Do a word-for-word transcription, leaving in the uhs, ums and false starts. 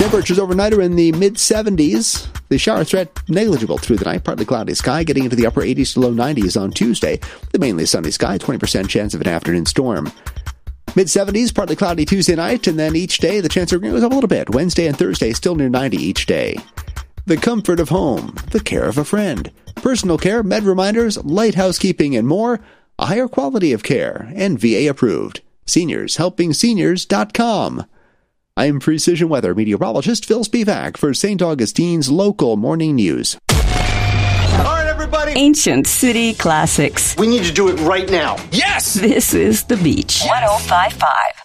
Temperatures overnight are in the mid seventies. The shower threat negligible through the night. Partly cloudy sky, getting into the upper eighties to low nineties on Tuesday. The mainly sunny sky, twenty percent chance of an afternoon storm. mid seventies, partly cloudy Tuesday night, and then each day the chance of rain goes up a little bit. Wednesday and Thursday still near ninety each day. The comfort of home, the care of a friend. Personal care, med reminders, light housekeeping, and more. A higher quality of care, and V A approved. Seniors Helping Seniors dot com. I'm Precision Weather meteorologist Phil Spivak for Saint Augustine's local morning news. All right, everybody. Ancient City Classics. We need to do it right now. Yes! This is The Beach. one oh five point five.